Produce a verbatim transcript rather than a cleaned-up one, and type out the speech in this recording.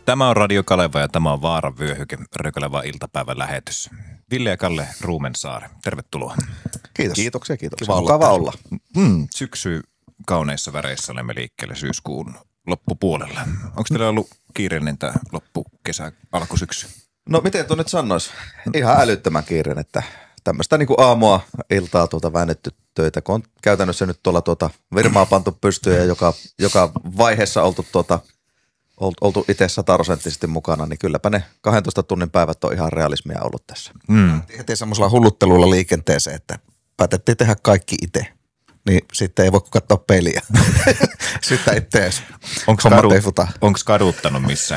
Tämä on Radio Kaleva ja tämä on Vaaran vyöhyke, Rökölevä iltapäivän lähetys. Ville ja Kalle Ruumensaari, tervetuloa. Kiitos. Kiitoksia, kiitoksia. Kiva olla. Mukava olla. Mm, syksy kauneissa väreissä olemme liikkeelle syyskuun loppupuolella. Onko teillä ollut kiireellinen tämä loppukesä, alkusyksy? No miten tuo nyt sanoisi? Ihan älyttömän kiireinen, että tämmöistä niin kuin aamua, iltaa tuota väännetty töitä, kun on käytännössä nyt tuolla tuota virmaa pantu pystyyn ja joka, joka vaiheessa oltu, tuota, oltu itse sataprosenttisesti mukana, niin kylläpä ne kahdentoista tunnin päivät on ihan realismia ollut tässä. Mm. Heti semmoisella hulluttelulla liikenteeseen, että päätettiin tehdä kaikki itse. Niin sitten ei voi katsoa peliä. Sitten itse edes. Onko kaduttanut missään